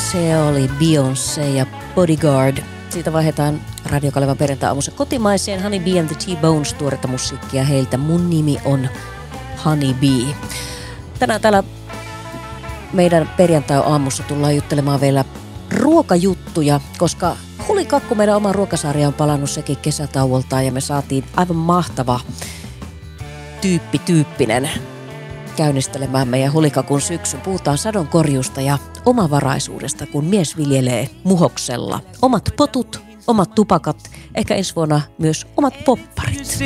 Se oli Beyoncé ja Bodyguard. Siitä vaihdetaan Radio Kalevan perjantai-aamussa kotimaiseen Honey Bee and the T-Bones tuoretta musiikkia heiltä. Mun nimi on Honey Bee. Tänään täällä meidän perjantai-aamussa tullaan juttelemaan vielä ruokajuttuja, koska Hulikakku, meidän oma ruokasarja, on palannut sekin kesätauoltaan ja me saatiin aivan mahtava tyyppinen käynnistelemään meidän Hulikakun syksyn. Puhutaan sadonkorjuusta ja omavaraisuudesta, kun mies viljelee muhoksella omat potut, omat tupakat, ehkä ensi vuonna myös omat popparit.